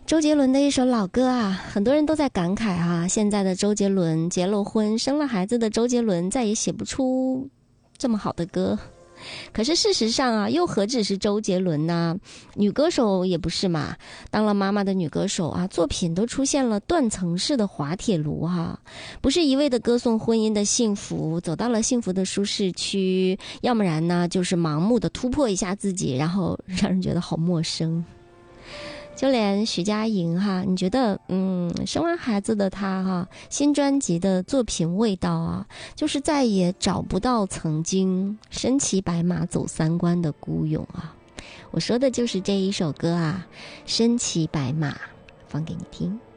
周杰伦的一首老歌啊，很多人都在感慨啊，现在的周杰伦结了婚生了孩子的周杰伦再也写不出这么好的歌。可是事实上啊，又何止是周杰伦呢？女歌手也不是嘛，当了妈妈的女歌手啊，作品都出现了断层式的滑铁卢哈，不是一味的歌颂婚姻的幸福，走到了幸福的舒适区，要不然呢就是盲目的突破一下自己，然后让人觉得好陌生。就连徐佳莹哈，你觉得生完孩子的她哈，新专辑的作品味道啊，就是再也找不到曾经身骑白马走三关的孤勇啊。我说的就是这一首歌啊，身骑白马，放给你听。